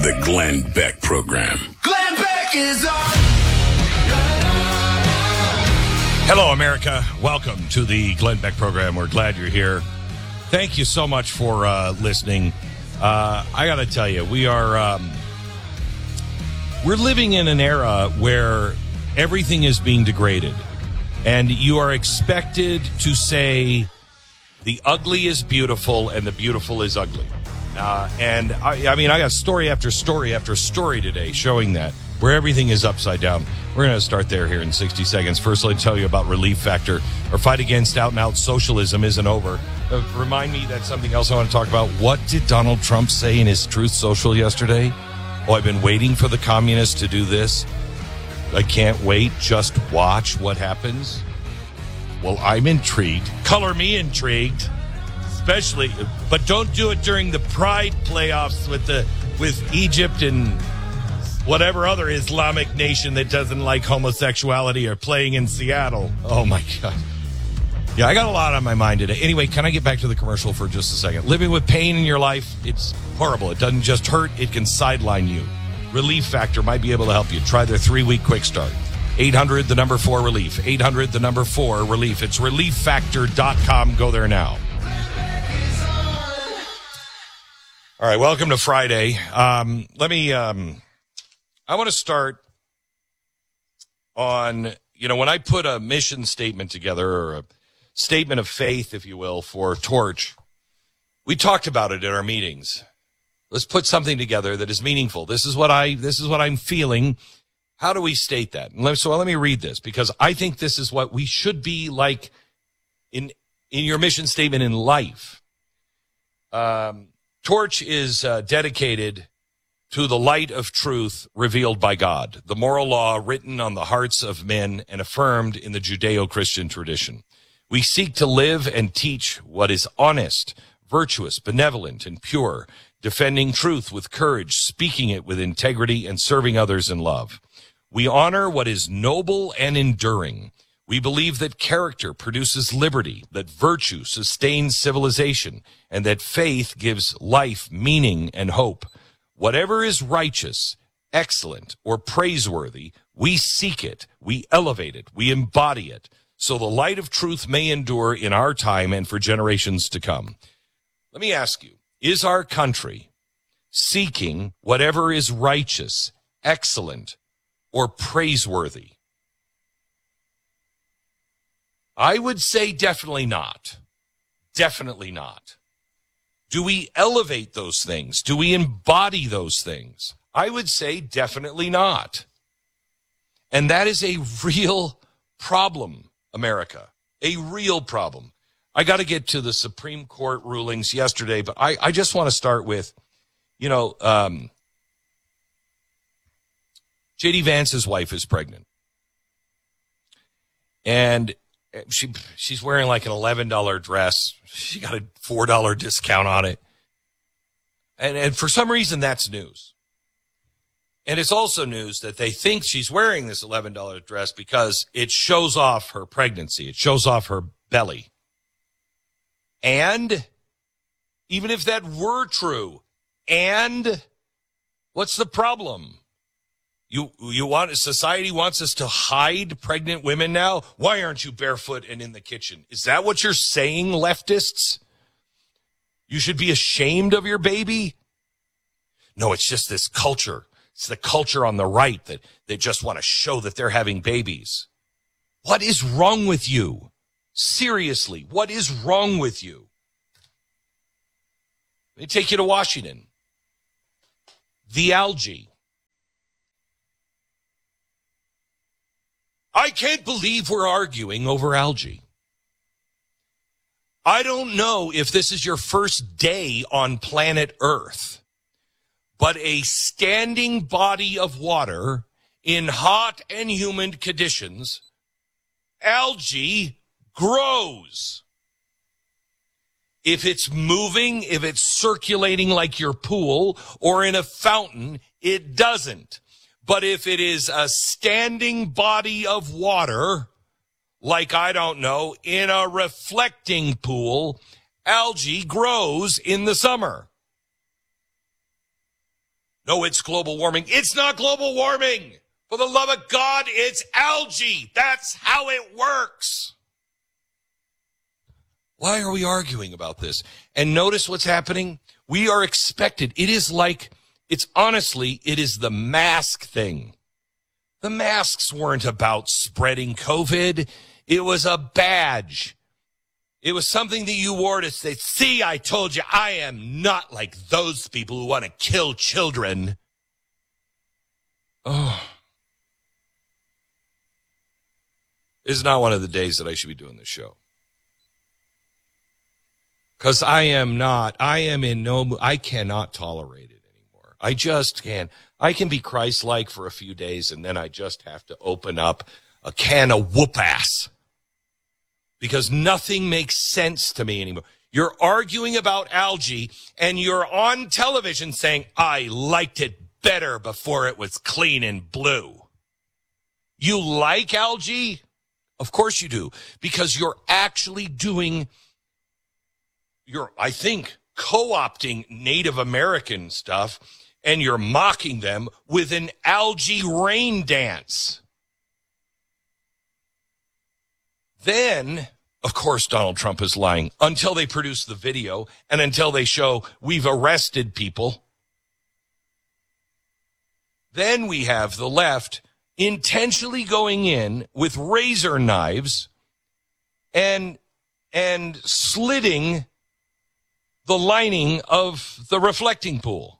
The Glenn Beck Program. Glenn Beck is on. Hello, America. Welcome to the Glenn Beck Program. We're glad you're here. Thank you so much for listening. I got to tell you, we're living in an era where everything is being degraded, and you are expected to say the ugly is beautiful and the beautiful is ugly. And I mean, I got story after story after story today showing that, where everything is upside down. We're going to start there here in 60 seconds. First, let me tell you about Relief Factor. Our fight against out-and-out socialism isn't over. Remind me that something else I want to talk about. What did Donald Trump say in his Truth Social yesterday? Oh, I've been waiting for the communists to do this. I can't wait. Just watch what happens. Well, I'm intrigued. Color me intrigued. Especially, but don't do it during the Pride playoffs with Egypt and whatever other Islamic nation that doesn't like homosexuality are playing in Seattle. Oh, my God. Yeah, I got a lot on my mind today. Anyway, can I get back to the commercial for just a second? Living with pain in your life, it's horrible. It doesn't just hurt, it can sideline you. Relief Factor might be able to help you. Try their 3-week quick start. 800-4-RELIEF. 800-4-RELIEF. It's relieffactor.com. Go there now. All right, welcome to Friday. I want to start on, when I put a mission statement together, or a statement of faith, if you will, for Torch, we talked about it at our meetings. Let's put something together that is meaningful. This is what I'm feeling. How do we state that? So let me read this, because I think this is what we should be like in your mission statement in life. Torch is dedicated to the light of truth revealed by God, the moral law written on the hearts of men and affirmed in the Judeo-Christian tradition. We seek to live and teach what is honest, virtuous, benevolent, and pure, defending truth with courage, speaking it with integrity, and serving others in love. We honor what is noble and enduring. We believe that character produces liberty, that virtue sustains civilization, and that faith gives life meaning and hope. Whatever is righteous, excellent, or praiseworthy, we seek it, we elevate it, we embody it, so the light of truth may endure in our time and for generations to come. Let me ask you, is our country seeking whatever is righteous, excellent, or praiseworthy? I would say definitely not. Definitely not. Do we elevate those things? Do we embody those things? I would say definitely not. And that is a real problem, America. A real problem. I got to get to the Supreme Court rulings yesterday, but I just want to start with, J.D. Vance's wife is pregnant. And she's wearing like an $11 dress. She got a $4 discount on it. And for some reason, that's news. And it's also news that they think she's wearing this $11 dress because it shows off her pregnancy. It shows off her belly. And even if that were true, and what's the problem? Society wants us to hide pregnant women now? Why aren't you barefoot and in the kitchen? Is that what you're saying, leftists? You should be ashamed of your baby? No, it's just this culture. It's the culture on the right that they just want to show that they're having babies. What is wrong with you? Seriously, what is wrong with you? Let me take you to Washington. The algae. I can't believe we're arguing over algae. I don't know if this is your first day on planet Earth, but a standing body of water in hot and humid conditions, algae grows. If it's moving, if it's circulating like your pool or in a fountain, it doesn't. But if it is a standing body of water, like, I don't know, in a reflecting pool, algae grows in the summer. No, it's global warming. It's not global warming. For the love of God, it's algae. That's how it works. Why are we arguing about this? And notice what's happening. We are expected. It is the mask thing. The masks weren't about spreading COVID. It was a badge. It was something that you wore to say, see, I told you, I am not like those people who want to kill children. Oh. This is not one of the days that I should be doing this show. Because I cannot tolerate it anymore. I just can't. I can be Christ-like for a few days, and then I just have to open up a can of whoop-ass. Because nothing makes sense to me anymore. You're arguing about algae, and you're on television saying, I liked it better before it was clean and blue. You like algae? Of course you do. Because you're actually I think, co-opting Native American stuff, and you're mocking them with an algae rain dance. Then, of course, Donald Trump is lying until they produce the video and until they show we've arrested people. Then we have the left intentionally going in with razor knives and slitting the lining of the reflecting pool.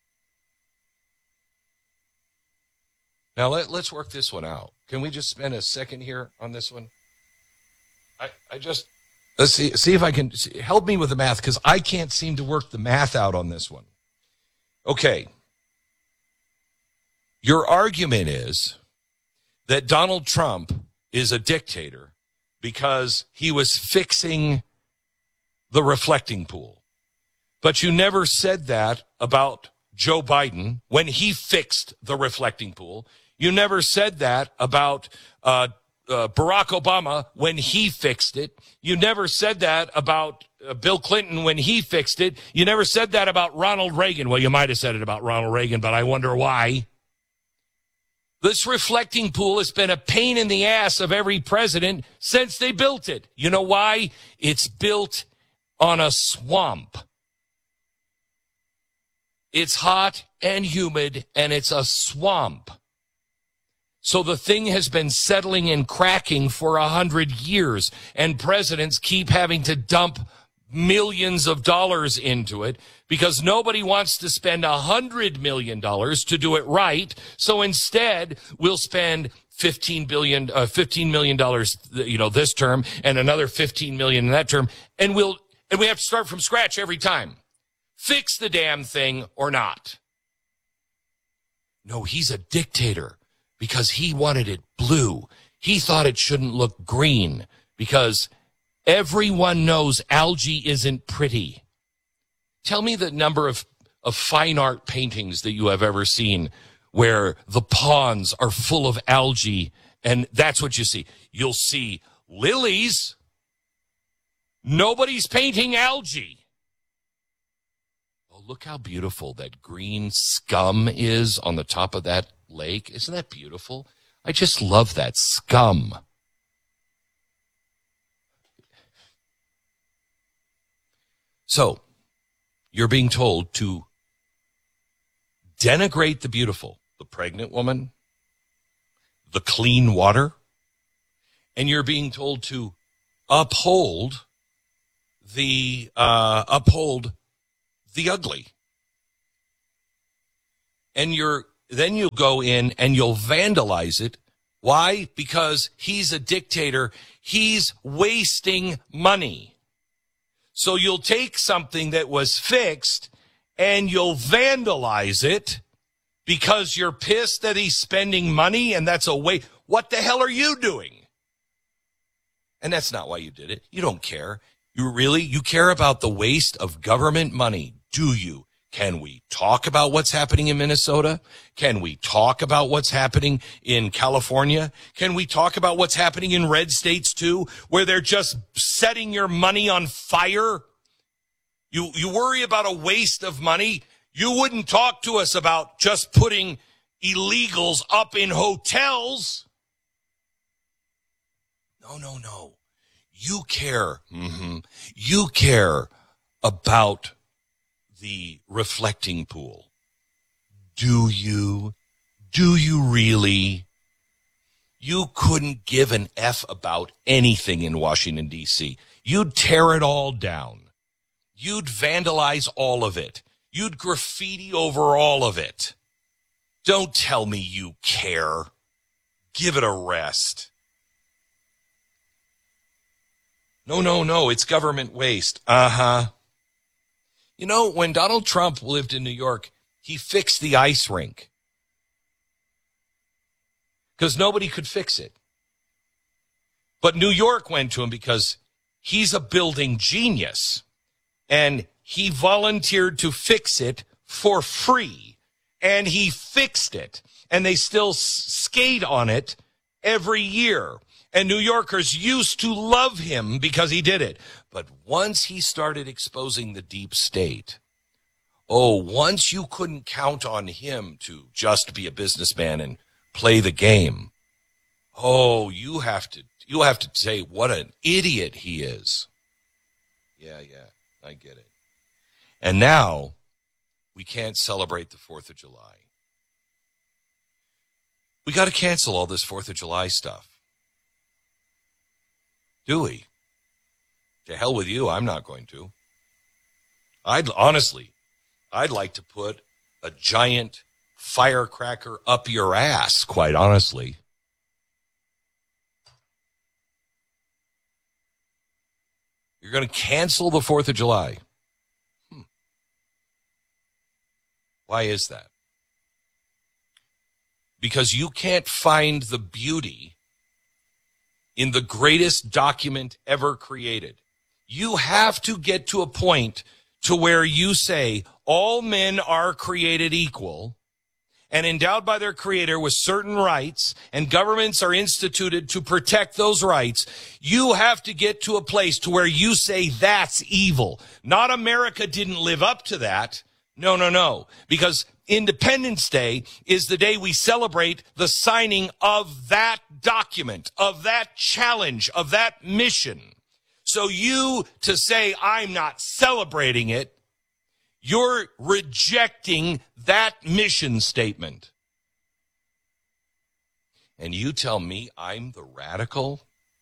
Now, let's work this one out. Can we just spend a second here on this one? Let's see if I can, help me with the math, because I can't seem to work the math out on this one. Okay. Your argument is that Donald Trump is a dictator because he was fixing the reflecting pool. But you never said that about Joe Biden when he fixed the reflecting pool. You never said that about Barack Obama when he fixed it. You never said that about Bill Clinton when he fixed it. You never said that about Ronald Reagan. Well, you might have said it about Ronald Reagan, but I wonder why. This reflecting pool has been a pain in the ass of every president since they built it. You know why? It's built on a swamp. It's hot and humid, and it's a swamp. So the thing has been settling and cracking for 100 years, and presidents keep having to dump millions of dollars into it because nobody wants to spend $100 million to do it right. So instead, we'll spend $15 million, this term, and another $15 million in that term, and we have to start from scratch every time. Fix the damn thing or not. No, he's a dictator because he wanted it blue. He thought it shouldn't look green because everyone knows algae isn't pretty. Tell me the number of fine art paintings that you have ever seen where the ponds are full of algae, and that's what you see. You'll see lilies. Nobody's painting algae. Oh, look how beautiful that green scum is on the top of that lake. Isn't that beautiful? I just love that scum. So, you're being told to denigrate the beautiful, the pregnant woman, the clean water, and you're being told to uphold the ugly. And then you'll go in and you'll vandalize it. Why? Because he's a dictator. He's wasting money. So you'll take something that was fixed and you'll vandalize it because you're pissed that he's spending money and that's a waste. What the hell are you doing? And that's not why you did it. You don't care. You care about the waste of government money, do you? Can we talk about what's happening in Minnesota? Can we talk about what's happening in California? Can we talk about what's happening in red states too, where they're just setting your money on fire? You worry about a waste of money. You wouldn't talk to us about just putting illegals up in hotels. No. You care. You care about the reflecting pool. Do you? Do you really? You couldn't give an F about anything in Washington, D.C. You'd tear it all down. You'd vandalize all of it. You'd graffiti over all of it. Don't tell me you care. Give it a rest. No, it's government waste. You know, when Donald Trump lived in New York, he fixed the ice rink because nobody could fix it. But New York went to him because he's a building genius, and he volunteered to fix it for free, and he fixed it, and they still skate on it every year. And New Yorkers used to love him because he did it. But once he started exposing the deep state, once you couldn't count on him to just be a businessman and play the game, you have to say what an idiot he is. Yeah, I get it. And now we can't celebrate the 4th of July. We got to cancel all this 4th of July stuff. Do we? To hell with you, I'm not going to. I'd like to put a giant firecracker up your ass, quite honestly. You're going to cancel the 4th of July. Why is that? Because you can't find the beauty in the greatest document ever created. You have to get to a point to where you say all men are created equal and endowed by their creator with certain rights, and governments are instituted to protect those rights. You have to get to a place to where you say that's evil. Not America didn't live up to that. No. Because Independence Day is the day we celebrate the signing of that document, of that challenge, of that mission. So you to say I'm not celebrating it, you're rejecting that mission statement. And you tell me I'm the radical?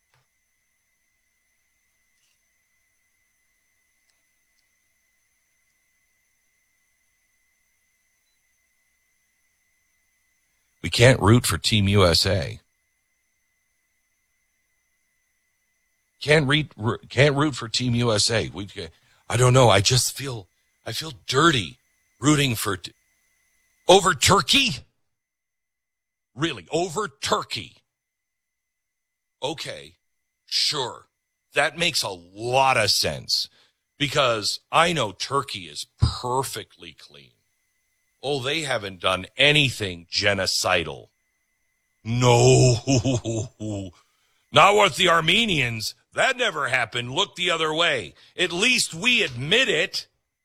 We can't root for Team USA. Can't root for Team USA. I don't know. I feel dirty rooting for over Turkey. Really, over Turkey. Okay, sure. That makes a lot of sense because I know Turkey is perfectly clean. They haven't done anything genocidal. No, not with the Armenians. That never happened. Look the other way. At least we admit it.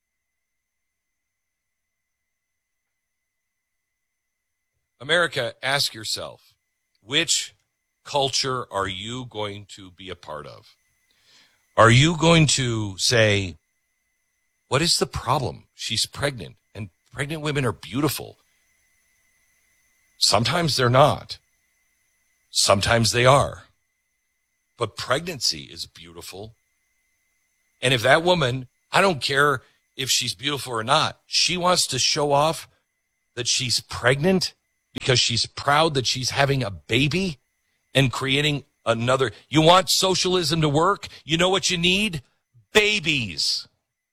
America, ask yourself, which culture are you going to be a part of? Are you going to say, what is the problem? She's pregnant. Pregnant women are beautiful. Sometimes they're not. Sometimes they are. But pregnancy is beautiful. And if that woman, I don't care if she's beautiful or not, she wants to show off that she's pregnant because she's proud that she's having a baby and creating another. You want socialism to work? You know what you need? Babies.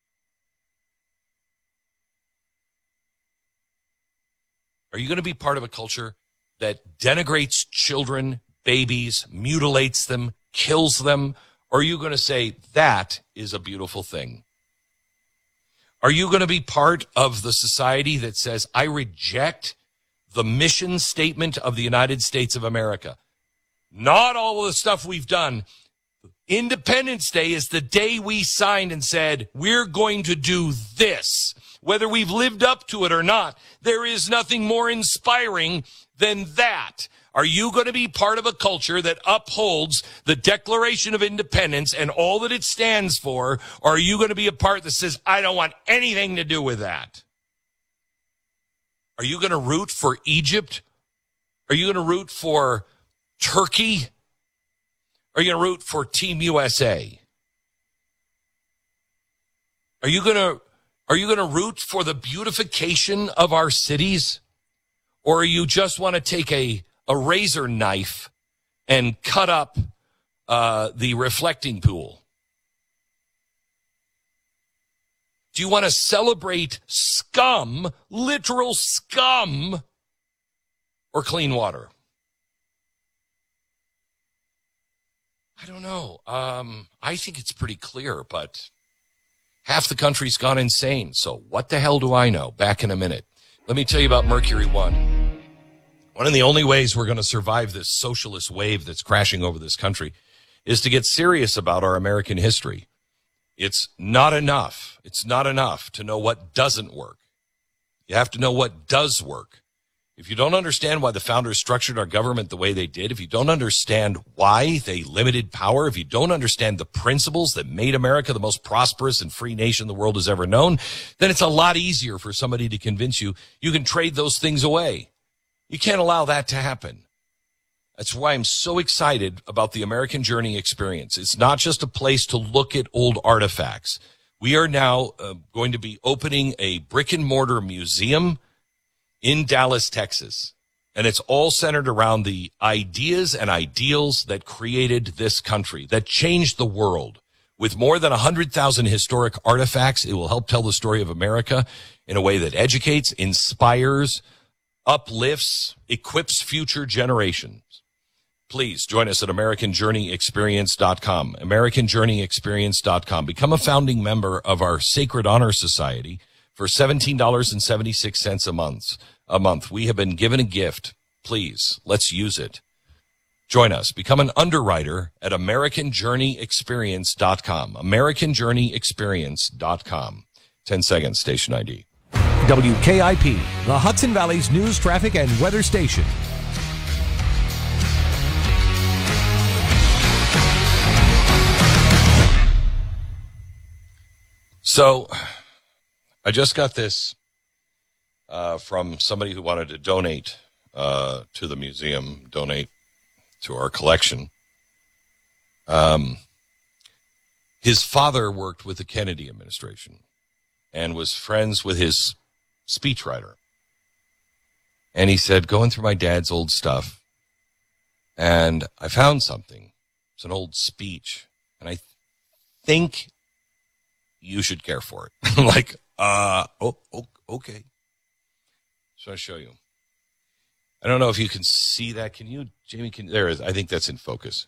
Are you going to be part of a culture that denigrates children, babies, mutilates them, kills them? Or are you going to say that is a beautiful thing? Are you going to be part of the society that says, I reject the mission statement of the United States of America? Not all of the stuff we've done. Independence Day is the day we signed and said, we're going to do this. whether we've lived up to it or not. There is nothing more inspiring than that. Are you going to be part of a culture that upholds the Declaration of Independence and all that it stands for? Or are you going to be a part that says, I don't want anything to do with that? Are you going to root for Egypt? Are you going to root for Turkey? Are you going to root for Team USA? Are you going to root for the beautification of our cities? Or you just want to take a razor knife and cut up the reflecting pool? Do you want to celebrate scum, literal scum, or clean water? I don't know. I think it's pretty clear, but half the country's gone insane. So what the hell do I know? Back in a minute. Let me tell you about Mercury One. One of the only ways we're going to survive this socialist wave that's crashing over this country is to get serious about our American history. It's not enough. It's not enough to know what doesn't work. You have to know what does work. If you don't understand why the founders structured our government the way they did, if you don't understand why they limited power, if you don't understand the principles that made America the most prosperous and free nation the world has ever known, then it's a lot easier for somebody to convince you you can trade those things away. You can't allow that to happen. That's why I'm so excited about the American Journey experience. It's not just a place to look at old artifacts. We are now going to be opening a brick and mortar museum in Dallas, Texas. And it's all centered around the ideas and ideals that created this country, that changed the world. With more than 100,000 historic artifacts, it will help tell the story of America in a way that educates, inspires, uplifts, equips future generations. Please join us at AmericanJourneyExperience.com. AmericanJourneyExperience.com. Become a founding member of our Sacred Honor Society for $17.76 a month. We have been given a gift. Please, let's use it. Join us. Become an underwriter at AmericanJourneyExperience.com. AmericanJourneyExperience.com. 10 seconds, station ID. WKIP, the Hudson Valley's news, traffic, and weather station. So, I just got this from somebody who wanted to donate to the museum, donate to our collection. His father worked with the Kennedy administration and was friends with his speechwriter. And he said, going through my dad's old stuff, and I found something. It's an old speech, and I think you should care for it. I'm like, okay. So I'll show you. I don't know if you can see that. Can you, Jamie? There it is. I think that's in focus.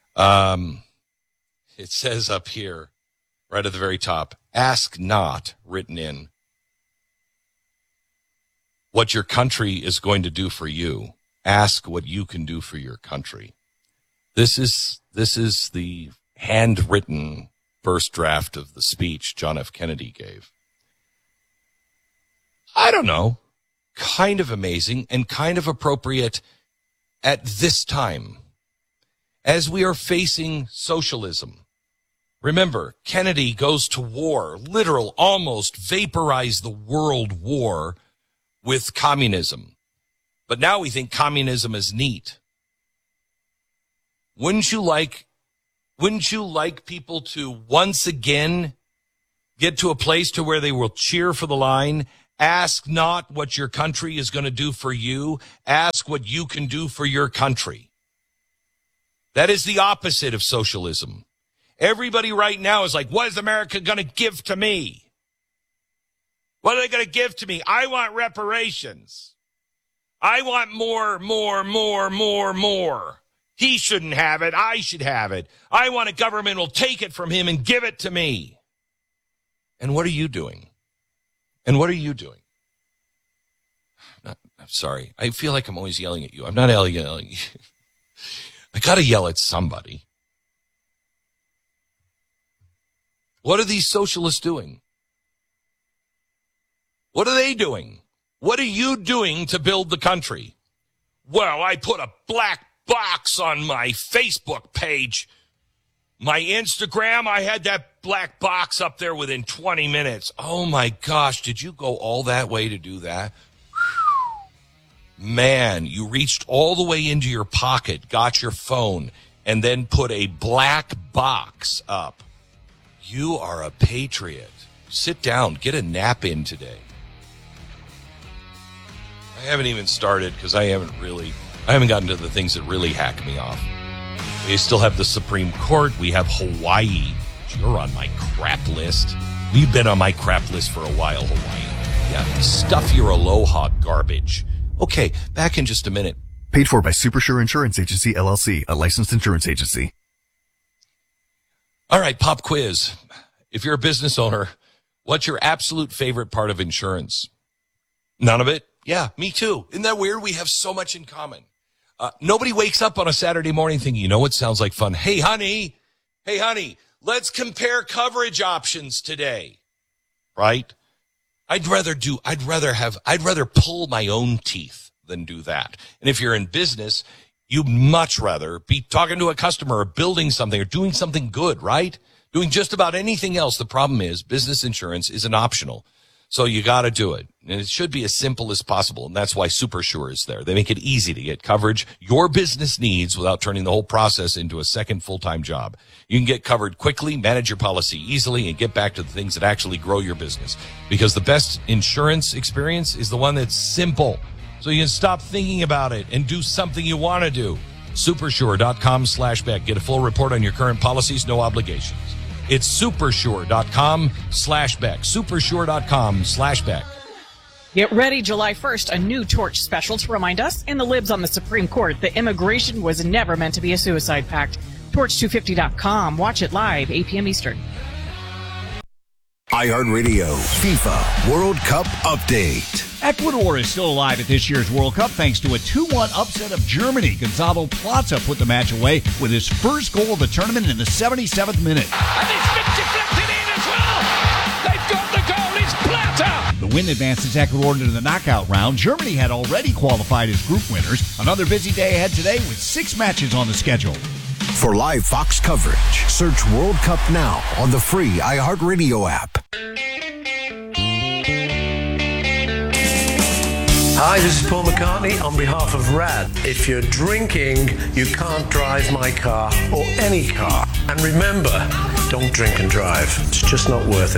It says up here, right at the very top, ask not, written in, what your country is going to do for you. Ask what you can do for your country. This is the handwritten first draft of the speech John F. Kennedy gave. I don't know. Kind of amazing and kind of appropriate at this time as we are facing socialism. Remember, Kennedy goes to war, literal, almost vaporized the world war with communism. But now we think communism is neat. Wouldn't you like people to once again get to a place to where they will cheer for the line? Ask not what your country is going to do for you. Ask what you can do for your country. That is the opposite of socialism. Everybody right now is like, what is America going to give to me? What are they going to give to me? I want reparations. I want more. He shouldn't have it. I should have it. I want a government will take it from him and give it to me. And what are you doing? And what are you doing? I'm sorry. I feel like I'm always yelling at you. I'm not yelling at you. I got to yell at somebody. What are these socialists doing? What are they doing? What are you doing to build the country? Well, I put a black box on my Facebook page. My Instagram, I had that black box up there within 20 minutes. Oh, my gosh, did you go all that way to do that? Man, you reached all the way into your pocket, got your phone, and then put a black box up. You are a patriot. Sit down, get a nap in today. I haven't even started because I haven't gotten to the things that really hack me off. We still have the Supreme Court. We have Hawaii. You're on my crap list. You've been on my crap list for a while, Hawaii. Yeah, stuff your aloha garbage. Okay, back in just a minute. Paid for by Supersure Insurance Agency, LLC, a licensed insurance agency. All right, pop quiz. If you're a business owner, what's your absolute favorite part of insurance? None of it? Yeah, me too. Isn't that weird? We have so much in common. Nobody wakes up on a Saturday morning thinking, you know what sounds like fun? Hey, honey, let's compare coverage options today. Right? I'd rather pull my own teeth than do that. And if you're in business, you'd much rather be talking to a customer or building something or doing something good, right? Doing just about anything else. The problem is business insurance isn't optional. So you got to do it. And it should be as simple as possible. And that's why Supersure is there. They make it easy to get coverage your business needs without turning the whole process into a second full-time job. You can get covered quickly, manage your policy easily, and get back to the things that actually grow your business. Because the best insurance experience is the one that's simple. So you can stop thinking about it and do something you want to do. Supersure.com/Beck. Get a full report on your current policies, no obligations. It's supersure.com/Beck. Supersure.com/Beck. Get ready July 1st, a new Torch special to remind us and the libs on the Supreme Court that immigration was never meant to be a suicide pact. Torch250.com. Watch it live, 8 p.m. Eastern. iHeartRadio FIFA World Cup Update. Ecuador is still alive at this year's World Cup thanks to a 2-1 upset of Germany. Gonzalo Plata put the match away with his first goal of the tournament in the 77th minute. And it's been deflected in as well. They've got the goal. It's Plata. The win advances Ecuador into the knockout round. Germany had already qualified as group winners. Another busy day ahead today with 6 matches on the schedule. For live Fox coverage, search World Cup now on the free iHeartRadio app. Hi, this is Paul McCartney on behalf of RAD. If you're drinking, you can't drive my car or any car. And remember, don't drink and drive. It's just not worth it.